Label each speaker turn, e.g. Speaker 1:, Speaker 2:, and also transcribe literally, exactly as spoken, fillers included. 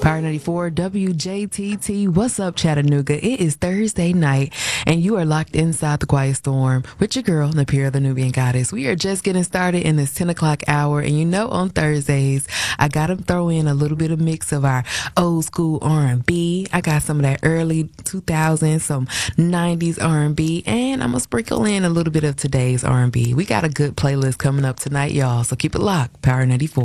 Speaker 1: Power ninety-four W J T T. What's up, Chattanooga? It is Thursday night, and you are locked inside the Quiet Storm with your girl, Napira, the Nubian Goddess. We are just getting started in this ten o'clock hour, and you know on Thursdays, I got to throw in a little bit of mix of our old school R and B. I got some of that early two thousands, some nineties R and B, and I'm going to sprinkle in a little bit of today's R and B. We got a good playlist coming up tonight, y'all, so keep it locked. Power ninety-four.